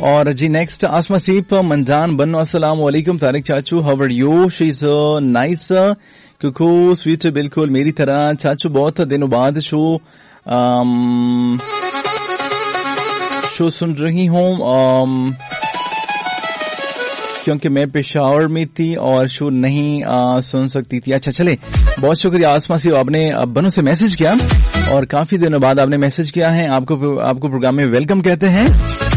और जी नेक्स्ट आसमा सीप मंजान बनो अस्सलाम वालेकुम तारिक चाचू, how are you? She is nice Kuku sweet, बिल्कुल मेरी तरह चाचू। बहुत दिनों बाद शो सुन रही हूँ क्योंकि मैं पेशावर में थी और शो नहीं सुन सकती थी। अच्छा चले, बहुत शुक्रिया आसमा सी, आपने बनो से मैसेज किया और काफी दिनों बाद आपने मैसेज किया है। आपको प्रोग्राम में वेलकम कहते हैं।